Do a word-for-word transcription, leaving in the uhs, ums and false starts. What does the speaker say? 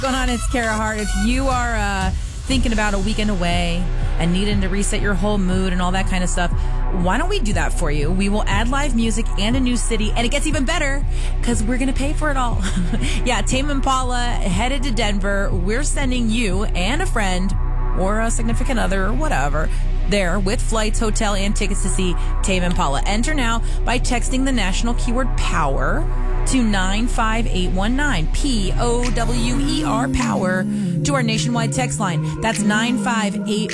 Going on, it's Kara Hart. If you are uh, thinking about a weekend away and needing to reset your whole mood and all that kind of stuff, why don't we do that for you? We will add live music and a new city, and it gets even better because we're going to pay for it all. Yeah, Tame Impala headed to Denver. We're sending you and a friend or a significant other or whatever there with flights, hotel, and tickets to see Tame Impala. Enter now by texting the national keyword POWER to nine five eight one nine, P O W E R, POWER, to our nationwide text line. That's nine five eight